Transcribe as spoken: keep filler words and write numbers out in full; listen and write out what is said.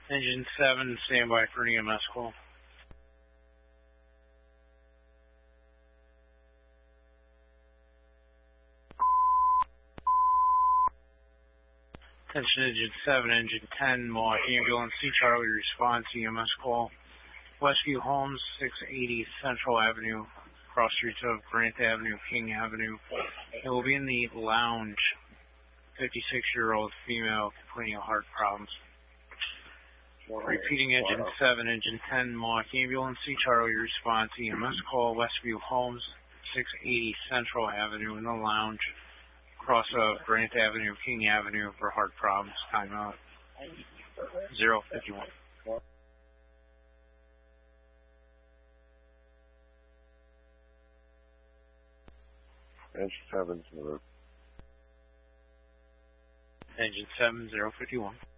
Engine seven, stand by for an E M S call. Attention Engine seven, Engine ten, Mohawk Ambulance, C Charlie response, E M S call. Westview Homes, six eighty Central Avenue, cross streets of Grant Avenue, King Avenue. It will be in the lounge. fifty-six-year-old female complaining of heart problems. Repeating Engine seven, Engine ten, Mohawk Ambulance, C Charlie response, E M S call, Westview Homes, six eighty Central Avenue in the lounge, cross of Grant Avenue, King Avenue for heart problems. Timeout. zero fifty-one. Engine seven's moved. Engine seven, zero fifty-one.